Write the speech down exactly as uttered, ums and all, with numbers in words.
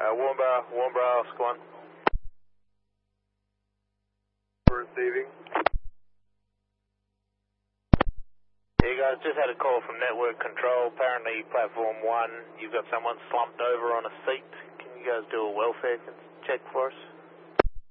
Uh, Warnborough, Warnborough, Oscar one. Receiving. You guys just had a call from network control. Apparently platform one, you've got someone slumped over on a seat. Can you guys do a welfare check for us?